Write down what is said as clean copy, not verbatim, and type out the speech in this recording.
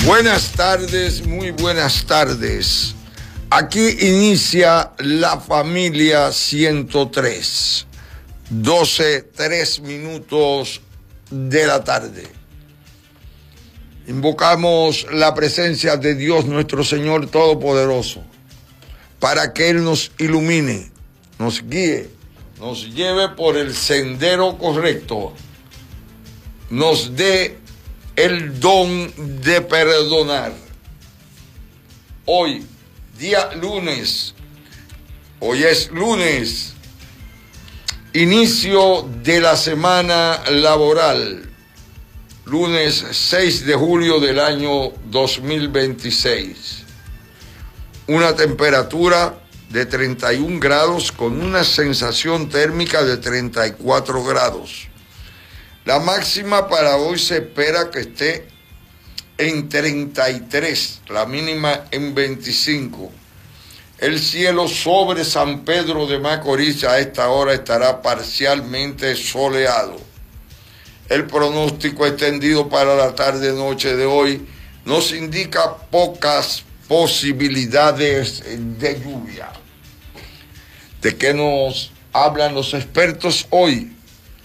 Buenas tardes, muy buenas tardes. Aquí inicia la familia 103, 3 de la tarde. Invocamos la presencia de Dios nuestro Señor Todopoderoso para que Él nos ilumine, nos guíe, nos lleve por el sendero correcto, nos dé el don de perdonar. Hoy, día lunes, hoy es lunes, inicio de la semana laboral, lunes 6 de julio del año 2026. Una temperatura de 31 grados con una sensación térmica de 34 grados. La máxima para hoy se espera que esté en 33, la mínima en 25. El cielo sobre San Pedro de Macorís a esta hora estará parcialmente soleado. El pronóstico extendido para la tarde-noche de hoy nos indica pocas posibilidades de lluvia. ¿De qué nos hablan los expertos hoy?